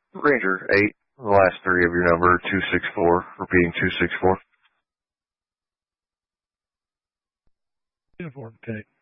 Ranger 8, the last three of your number, 264, repeating 264. Uniform, okay.